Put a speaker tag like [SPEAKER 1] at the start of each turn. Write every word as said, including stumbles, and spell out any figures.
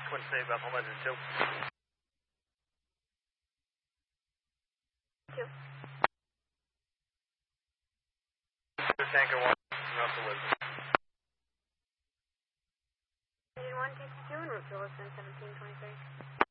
[SPEAKER 1] Twin City, Bethel, Legend two.
[SPEAKER 2] Two.
[SPEAKER 1] Tanker one, Russell Wisdom.
[SPEAKER 2] Union one, Tanker two, and route to Lisbon seventeen twenty-three.